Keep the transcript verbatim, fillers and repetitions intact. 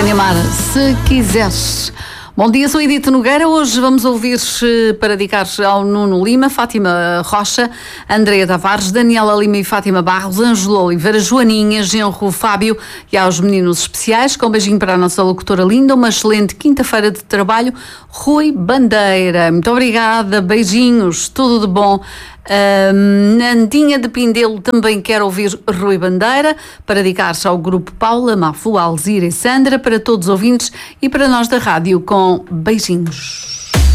animar, se quiseres. Bom dia, sou Edith Nogueira. Hoje vamos ouvir para dedicar ao Nuno Lima, Fátima Rocha, Andréa Tavares, Daniela Lima e Fátima Barros, Ângelo Oliveira, Joaninha, Genro Fábio e aos meninos especiais. Com um beijinho para a nossa locutora linda. Uma excelente quinta-feira de trabalho. Rui Bandeira. Muito obrigada. Beijinhos. Tudo de bom. Uh, Nandinha de Pindelo também quer ouvir Rui Bandeira para dedicar-se ao grupo Paula, Mafu, Alzira e Sandra, para todos os ouvintes e para nós da rádio, com beijinhos.